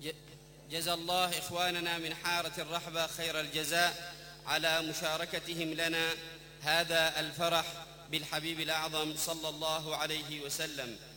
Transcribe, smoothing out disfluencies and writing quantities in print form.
جزى الله إخواننا من حارة الرحبة خير الجزاء على مشاركتهم لنا هذا الفرح بالحبيب الأعظم صلى الله عليه وسلم.